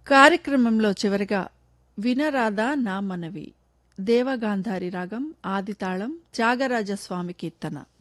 కార్యక్రమంలో చివరిగా వినరాదా నా మనవి దేవగాంధారి రాగం ఆదితాళం త్యాగరాజస్వామి కీర్తన.